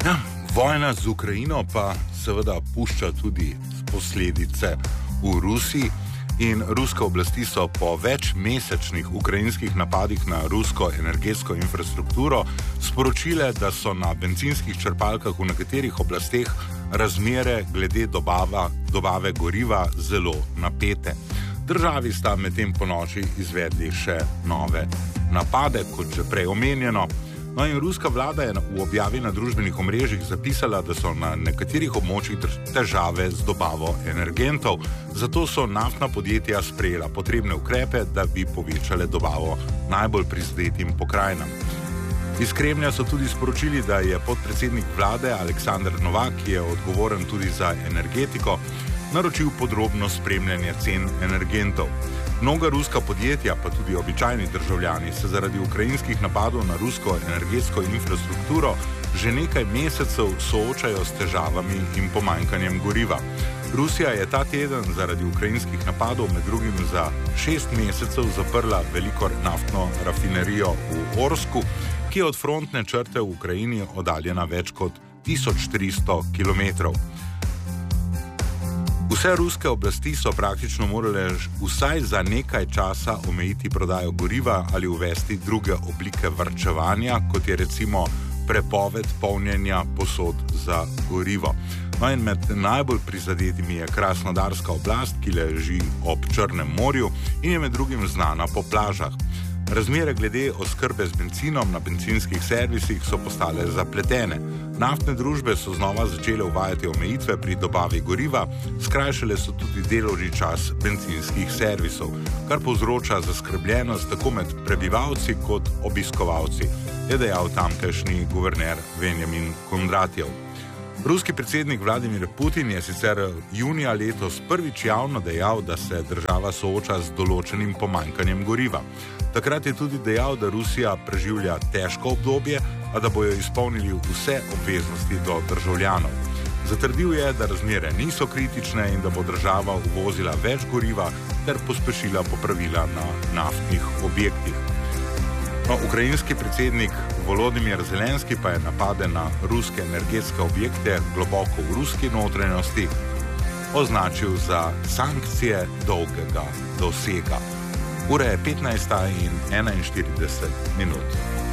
Ja, vojna z Ukrajino pa seveda pušča tudi posledice v Rusiji in ruske oblasti so po večmesečnih ukrajinskih napadih na rusko energetsko infrastrukturo sporočile, da so na bencinskih črpalkah v nekaterih oblasteh razmere glede dobave goriva zelo napete. Državi sta medtem ponoči izvedli še nove napade, kot že prej omenjeno. No in ruska vlada je v objavi na družbenih omrežjih zapisala, da so na nekaterih območjih težave z dobavo energentov, zato so naftna podjetja sprejela potrebne ukrepe, da bi povečale dobavo najbolj prizadetim pokrajinam. Iz Kremlja so tudi sporočili, da je podpredsednik vlade Aleksandr Novak, ki je odgovoren tudi za energetiko, naročil podrobno spremljanje cen energentov. Mnoga ruska podjetja, pa tudi običajni državljani, se zaradi ukrajinskih napadov na rusko energetsko infrastrukturo že nekaj mesecev soočajo s težavami in pomanjkanjem goriva. Rusija je ta teden zaradi ukrajinskih napadov med drugim za 6 mesecev zaprla veliko naftno rafinerijo v Orsku, ki je od frontne črte v Ukrajini oddaljena več kot 1300 km. Vse ruske oblasti so praktično morale vsaj za nekaj časa omejiti prodajo goriva ali uvesti druge oblike varčevanja, kot je recimo prepoved polnjenja posod za gorivo. No in med najbolj prizadetimi je krasnodarska oblast, ki leži ob Črnem morju in je med drugim znana po plažah. Razmere glede oskrbe z bencinom na bencinskih servisih so postale zapletene. Naftne družbe so znova začele uvajati omejitve pri dobavi goriva, skrajšale so tudi delovni čas bencinskih servisov, kar povzroča zaskrbljenost tako med prebivalci kot obiskovalci, je dejal tamkajšnji guverner Benjamin Kondratjev. Ruski predsednik Vladimir Putin je sicer junija letos prvič javno dejal, da se država sooča z določenim pomanjkanjem goriva. Takrat je tudi dejal, da Rusija preživlja težko obdobje, a da bojo izpolnili vse obveznosti do državljanov. Zatrdil je, da razmere niso kritične in da bo država uvozila več goriva ter pospešila popravila na naftnih objektih. No, ukrajinski predsednik Volodimir Zelenski pa je napade na ruske energetske objekte globoko v ruski notranjosti označil za sankcije dolgega dosega. Ura je 15:41.